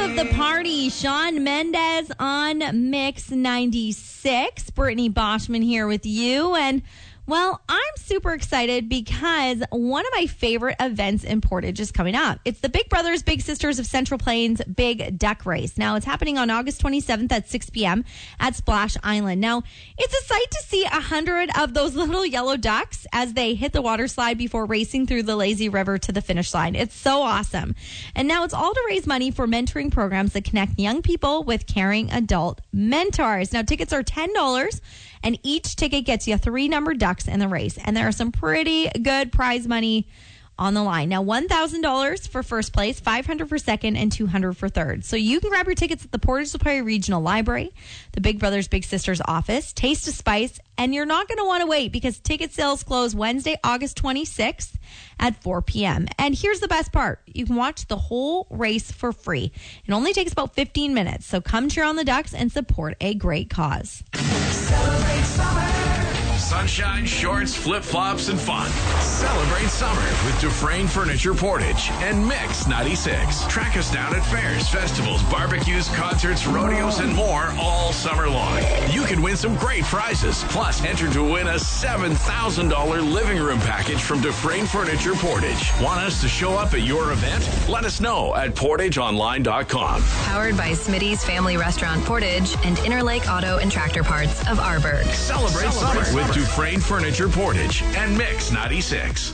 of the party. Shawn Mendes on Mix 96. Brittany Boschman here with you. And, well, I'm super excited because one of my favorite events in Portage is coming up. It's the Big Brothers Big Sisters of Central Plains Big Duck Race. Now, it's happening on August 27th at 6 p.m. at Splash Island. Now, it's a sight to see 100 of those little yellow ducks as they hit the water slide before racing through the lazy river to the finish line. It's so awesome. And now it's all to raise money for mentoring programs that connect young people with caring adult mentors. Now, tickets are $10. And each ticket gets you 3 numbered ducks in the race. And there are some pretty good prize money on the line. Now, $1,000 for first place, $500 for second, and $200 for third. So you can grab your tickets at the Portage La Prairie Regional Library, the Big Brothers Big Sisters office, Taste of Spice, and you're not going to want to wait because ticket sales close Wednesday, August 26th at 4 p.m. And here's the best part. You can watch the whole race for free. It only takes about 15 minutes. So come cheer on the Ducks and support a great cause. Celebrate summer. Sunshine, shorts, flip-flops, and fun. Celebrate summer with Dufresne Furniture Portage and Mix 96. Track us down at fairs, festivals, barbecues, concerts, rodeos, and more all summer long. You can win some great prizes. Plus, enter to win a $7,000 living room package from Dufresne Furniture Portage. Want us to show up at your event? Let us know at portageonline.com. Powered by Smitty's Family Restaurant Portage and Interlake Auto and Tractor Parts of Arborg. Celebrate summer with Dufresne Furniture Portage and Mix 96.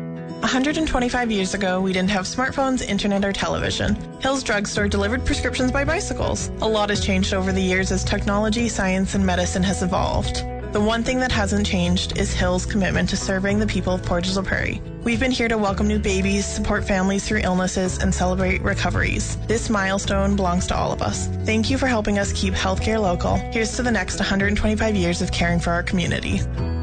125 years ago, we didn't have smartphones, internet, or television. Hill's Drugstore delivered prescriptions by bicycles. A lot has changed over the years as technology, science, and medicine has evolved. The one thing that hasn't changed is Hill's commitment to serving the people of Portage La Prairie. We've been here to welcome new babies, support families through illnesses, and celebrate recoveries. This milestone belongs to all of us. Thank you for helping us keep healthcare local. Here's to the next 125 years of caring for our community.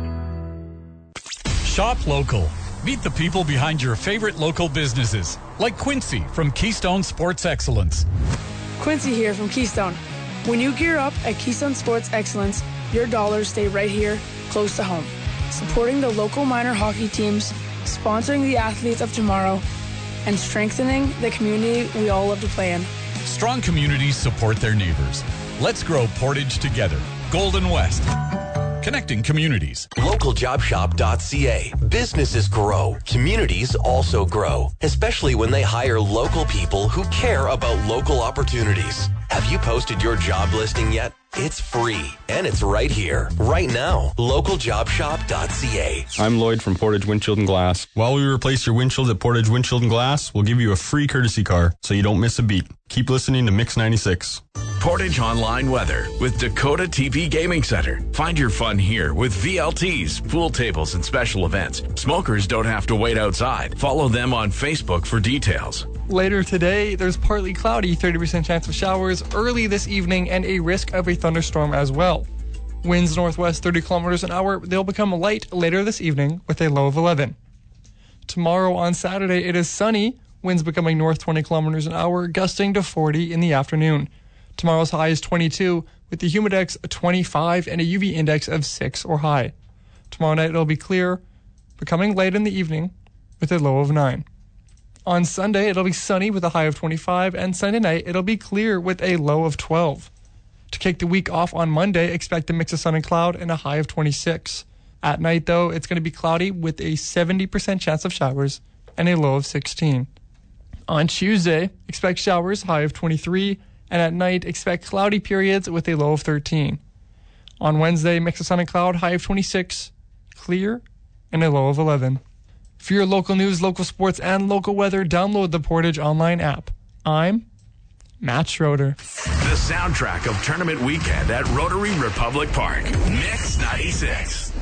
Shop local. Meet the people behind your favorite local businesses, like Quincy from Keystone Sports Excellence. Quincy here from Keystone. When you gear up at Keystone Sports Excellence, your dollars stay right here, close to home. Supporting the local minor hockey teams, sponsoring the athletes of tomorrow, and strengthening the community we all love to play in. Strong communities support their neighbors. Let's grow Portage together. Golden West. Connecting communities. LocalJobShop.ca. Businesses grow. Communities also grow, especially when they hire local people who care about local opportunities. Have you posted your job listing yet? It's free, and it's right here, right now. LocalJobShop.ca. I'm Lloyd from Portage Windshield and Glass. While we replace your windshield at Portage Windshield and Glass, we'll give you a free courtesy car, so you don't miss a beat. Keep listening to Mix 96. Portage Online Weather with Dakota TP Gaming Center. Find your fun here with VLTs, pool tables, and special events. Smokers don't have to wait outside. Follow them on Facebook for details. Later today, there's partly cloudy, 30% chance of showers early this evening, and a risk of a thunderstorm as well. Winds northwest 30 kilometers an hour. They'll become light later this evening with a low of 11. Tomorrow on Saturday, it is sunny. Winds becoming north 20 kilometers an hour, gusting to 40 in the afternoon. Tomorrow's high is 22, with the humidex 25 and a UV index of 6 or high. Tomorrow night it'll be clear, becoming light in the evening with a low of 9. On Sunday, it'll be sunny with a high of 25, and Sunday night, it'll be clear with a low of 12. To kick the week off on Monday, expect a mix of sun and cloud and a high of 26. At night, though, it's going to be cloudy with a 70% chance of showers and a low of 16. On Tuesday, expect showers, high of 23, and at night, expect cloudy periods with a low of 13. On Wednesday, mix of sun and cloud, high of 26, clear, and a low of 11. For your local news, local sports, and local weather, download the Portage Online app. I'm Matt Schroeder. The soundtrack of tournament weekend at Rotary Republic Park. Mix 96.